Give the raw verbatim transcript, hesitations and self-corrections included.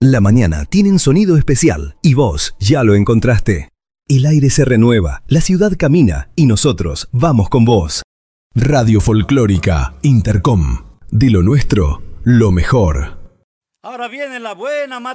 La mañana tiene un sonido especial y vos ya lo encontraste. El aire se renueva, la ciudad camina y nosotros vamos con vos. Radio Folclórica Intercom. De lo nuestro, lo mejor. Ahora viene la buena